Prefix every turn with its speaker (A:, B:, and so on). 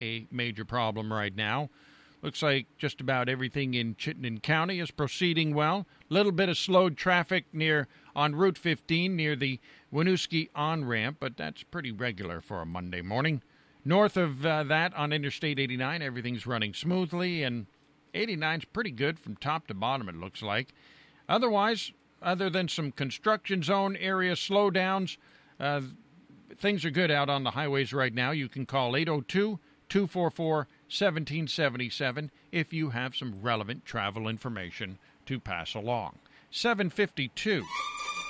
A: a major problem right now. Looks like just about everything in Chittenden County is proceeding well. Little bit of slowed traffic on Route 15 near the Winooski on-ramp, but that's pretty regular for a Monday morning. North of that on Interstate 89, everything's running smoothly, and 89's pretty good from top to bottom, it looks like. Otherwise, other than some construction zone area slowdowns, things are good out on the highways right now. You can call 802-244-1777 if you have some relevant travel information to pass along. 752.